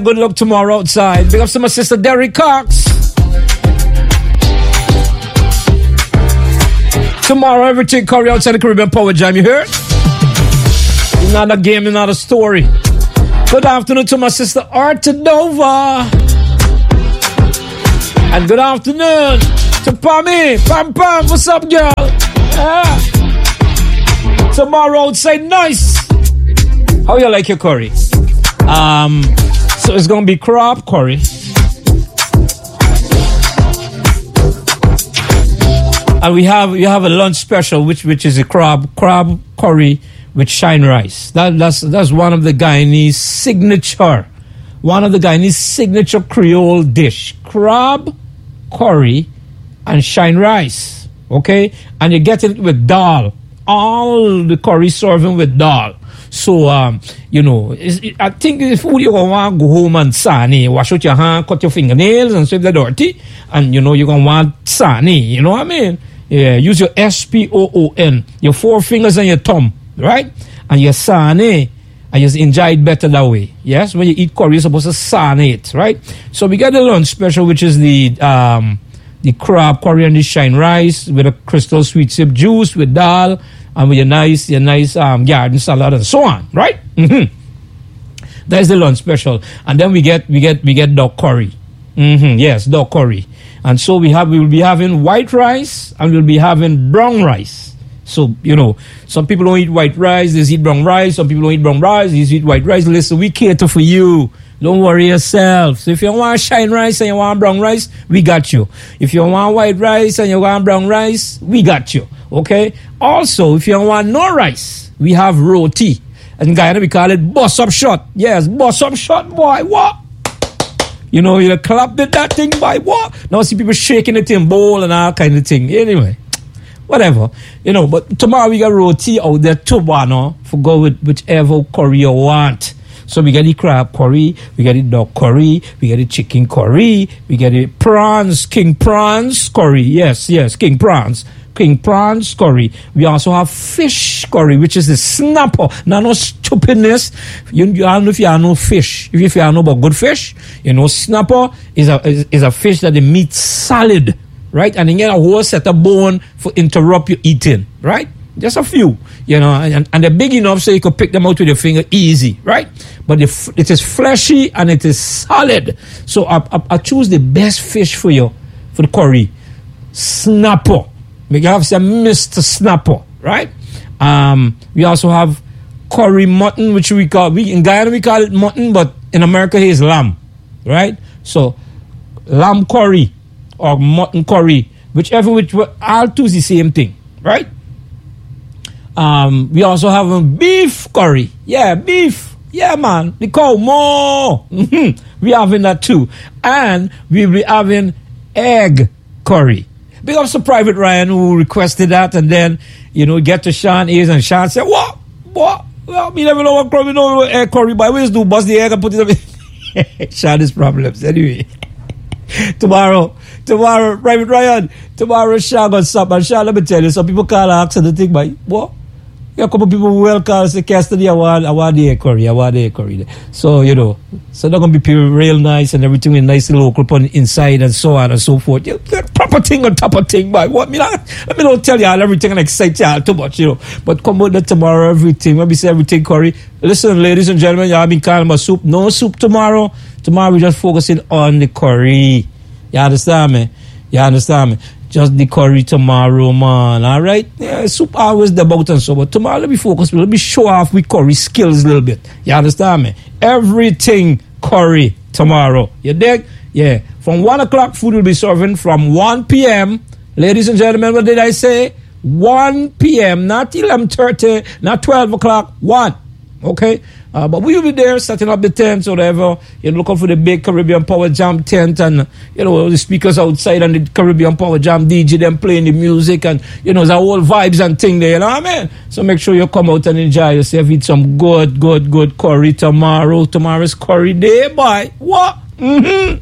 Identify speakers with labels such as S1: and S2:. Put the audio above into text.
S1: Good luck tomorrow outside. Big up to my sister Derek Cox. Tomorrow, everything curry outside the Caribbean Power Jam. You hear? Not a game, not a story. Good afternoon to my sister Arta Nova. And good afternoon to Pammy. Pam Pam, what's up, girl? Yeah. Tomorrow outside, nice. How you like your curry? So it's gonna be crab curry. And we have a lunch special, which is a crab curry with shine rice. That's one of the Guyanese signature Creole dish. Crab curry and shine rice. Okay? And you get it with dal. All the curry serving with dal. So, I think the food you're going to go home and sani, wash out your hand, cut your fingernails and save the dirty. And, you're going to want sani, you know what I mean? Yeah, use your SPOON, your 4 fingers and your thumb, right? And your sani, and you enjoy it better that way. Yes, when you eat curry, you're supposed to sani it, right? So we got the lunch special, which is the crab curry and the shine rice with a crystal sweet sip juice with dal. And with your nice garden salad and so on, right? Mm-hmm. That's the lunch special, and then we get duck curry. Mm-hmm. Yes, duck curry, and so we will be having white rice and we'll be having brown rice. So some people don't eat white rice, they eat brown rice. Some people don't eat brown rice, they eat white rice. Listen, we cater for you. Don't worry yourself. So if you want shine rice and you want brown rice, we got you. If you want white rice and you want brown rice, we got you. Okay? Also, if you want no rice, we have roti. In Guyana, we call it bus up shot. Yes, bus up shot, boy. What? You clap that thing, boy. What? Now see people shaking it in bowl and all kind of thing. Anyway, whatever. But tomorrow we got roti out there too, for go with whichever curry you want. So we got the crab curry, we got the duck curry, we got the chicken curry, we got the prawns, king prawns curry. Yes, king prawns curry. We also have fish curry, which is the snapper. Now, no stupidness. You don't know if you know fish. If you know about good fish, snapper is a fish that the meat solid, right? And you get a whole set of bone for interrupt your eating, right? Just a few, and they're big enough so you can pick them out with your finger easy, right? But it is fleshy and it is solid. So I choose the best fish for you, for the curry. Snapper. We have some Mr. Snapper, right? We also have curry mutton, which in Guyana we call it mutton, but in America it is lamb, right? So lamb curry or mutton curry, whichever, all two is the same thing, right? We also have a beef curry. Yeah, beef. Yeah, man. The cow more. We having that too. And we'll be having egg curry. Big up to Private Ryan who requested that, and then, get to Sean ears, and Sean said, what? Well, me never know what curry, egg curry, but I always do bust the egg and put it up. Sean has problems. Anyway. Tomorrow, Private Ryan, tomorrow Sean got something. And Sean, let me tell you, some people can't ask the thing, but what? A couple people will call and say, Cassidy, I want the egg curry. So, so they're going to be real nice and everything with nice little local put inside and so on and so forth. Proper thing on top of thing, but let me not tell y'all everything and excite y'all too much, But come out there tomorrow, everything. Let me say everything curry. Listen, ladies and gentlemen, y'all been calling about soup. No soup tomorrow. Tomorrow we're just focusing on the curry. You understand me? Just the curry tomorrow, man. All right? Yeah, soup always the about and so, but tomorrow let me focus. Let me show off with curry skills a little bit. You understand me? Everything curry tomorrow. You dig? Yeah. From 1 o'clock, food will be serving from 1 p.m. Ladies and gentlemen, what did I say? 1 p.m. Not 11:30, not 12 o'clock. 1. Okay? But we will be there setting up the tents or whatever. Looking for the big Caribbean Power Jam tent and, the speakers outside and the Caribbean Power Jam DJ, them playing the music and, there's a whole vibes and thing there, you know what I mean? So make sure you come out and enjoy yourself. Eat some good curry tomorrow. Tomorrow's curry day, boy. What? Mm-hmm.